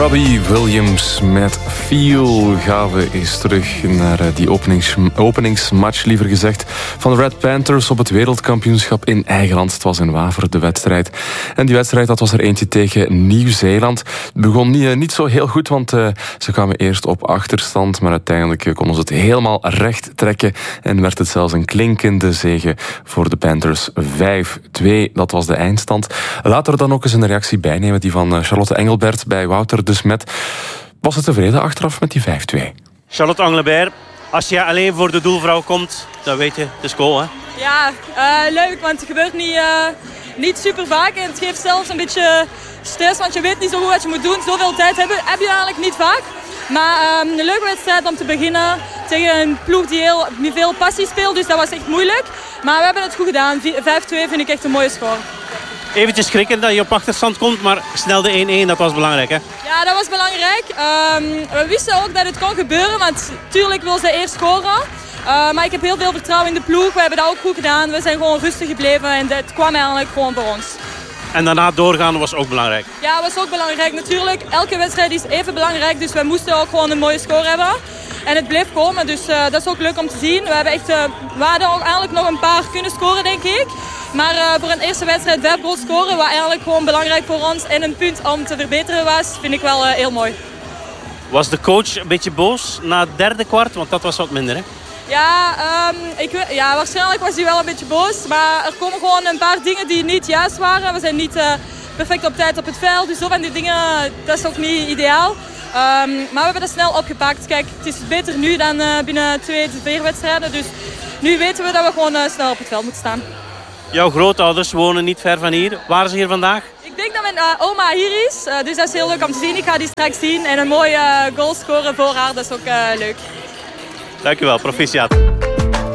Robbie Williams met Feel. Gaan we eens terug naar die openingsmatch, liever gezegd, van de Red Panthers op het wereldkampioenschap in eigen land. Het was in Waver, de wedstrijd. En die wedstrijd, dat was er eentje tegen Nieuw-Zeeland. Het begon niet zo heel goed, want ze kwamen eerst op achterstand, maar uiteindelijk konden ze het helemaal recht trekken en werd het zelfs een klinkende zege voor de Panthers. 5-2, dat was de eindstand. Laten we dan ook eens een reactie bijnemen, die van Charlotte Engelbert bij Wouter de Smet. Was het tevreden achteraf met die 5-2? Charlotte Engelbert, als je alleen voor de doelvrouw komt, dan weet je, het is goal, hè? Ja, leuk, want het gebeurt niet super vaak. En het geeft zelfs een beetje stress, want je weet niet zo goed wat je moet doen. Zoveel tijd heb je eigenlijk niet vaak. Maar een leuke wedstrijd om te beginnen tegen een ploeg die heel veel passie speelt. Dus dat was echt moeilijk. Maar we hebben het goed gedaan. 5-2 vind ik echt een mooie score. Eventjes schrikken dat je op achterstand komt, maar snel de 1-1, dat was belangrijk, hè? Ja, dat was belangrijk. We wisten ook dat het kon gebeuren, want natuurlijk wil ze eerst scoren. Maar ik heb heel veel vertrouwen in de ploeg. We hebben dat ook goed gedaan. We zijn gewoon rustig gebleven en het kwam eigenlijk gewoon voor ons. En daarna doorgaan was ook belangrijk? Ja, dat was ook belangrijk. Natuurlijk, elke wedstrijd is even belangrijk, dus we moesten ook gewoon een mooie score hebben. En het bleef komen, dus dat is ook leuk om te zien. We hadden ook eigenlijk nog een paar kunnen scoren, denk ik. Maar voor een eerste wedstrijd 5 goals scoren, wat eigenlijk gewoon belangrijk voor ons en een punt om te verbeteren was, vind ik wel heel mooi. Was de coach een beetje boos na het derde kwart? Want dat was wat minder, hè? Ja, waarschijnlijk was hij wel een beetje boos. Maar er komen gewoon een paar dingen die niet juist waren. We zijn niet perfect op tijd op het veld. Dus zo van die dingen, dat is ook niet ideaal. Maar we hebben dat snel opgepakt. Kijk, het is beter nu dan binnen 2-4 wedstrijden. Dus nu weten we dat we gewoon snel op het veld moeten staan. Jouw grootouders wonen niet ver van hier. Waren ze hier vandaag? Ik denk dat mijn oma hier is. Dus dat is heel leuk om te zien. Ik ga die straks zien. En een mooie goal scoren voor haar, dat is ook leuk. Dankjewel, proficiat.